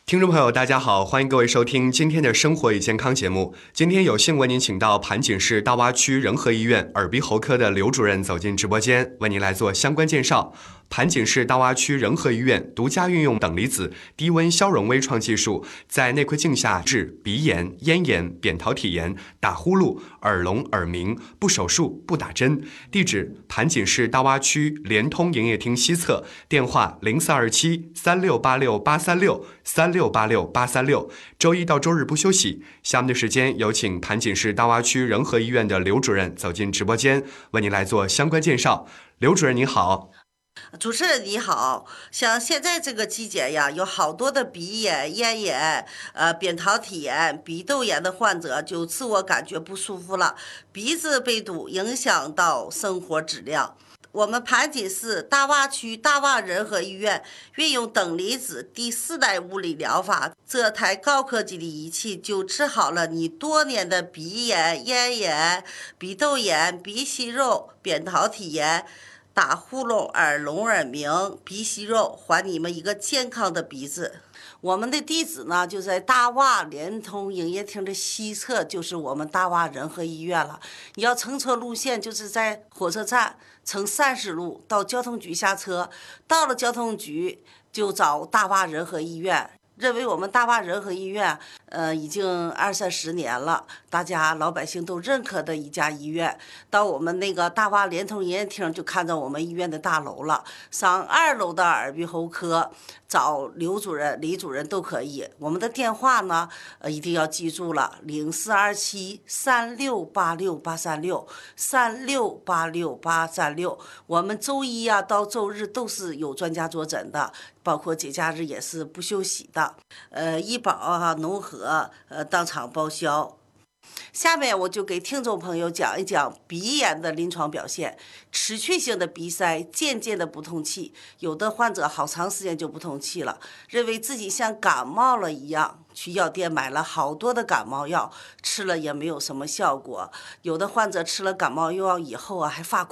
听众朋友，大家好，欢迎各位收听今天的生活与健康节目。今天有幸为您请到盘锦市大洼区仁和医院耳鼻喉科的刘主任走进直播间，为您来做相关介绍。盘锦市大洼区仁和医院独家运用等离子低温消融微创技术，在内窥镜下治鼻炎、咽炎、扁桃体炎、打呼噜、耳聋、耳鸣，不手术、不打针。地址：盘锦市大洼区联通营业厅西侧，电话042736868363686836。周一到周日不休息。下面的时间有请盘锦市大洼区仁和医院的刘主任走进直播间，为您来做相关介绍。刘主任您好。 主持人你好，像现在这个季节呀，有好多的鼻炎、咽炎、扁桃体炎、鼻窦炎的患者就自我感觉不舒服了，鼻子被堵，影响到生活质量。我们盘锦市大洼区大洼仁和医院运用等离子第4代物理疗法，这台高科技的仪器就治好了你多年的鼻炎、咽炎、鼻窦炎、鼻息肉、扁桃体炎、打呼噜、耳聋、耳鸣、鼻息肉，还你们一个健康的鼻子。我们的地址呢，就在大洼联通营业厅的西侧，就是我们大洼仁和医院了。你要乘车路线，就是在火车站乘30路到交通局下车，到了交通局就找大洼仁和医院。认为我们大洼仁和医院，已经20-30年了，大家老百姓都认可的一家医院。到我们那个大洼联通营业厅就看到我们医院的大楼了，上2楼的耳鼻喉科找刘主任、李主任都可以。我们的电话呢，一定要记住了，042736868363686836。我们周一呀到周日都是有专家坐诊的，包括节假日也是不休息的。医保啊、农合当场报销。下面我就给听众朋友讲一讲鼻炎的临床表现。持续性的鼻塞，渐渐的不通气，有的患者好长时间就不通气了，认为自己像感冒了一样，去药店买了好多的感冒药，吃了也没有什么效果。有的患者吃了感冒药以后啊，还发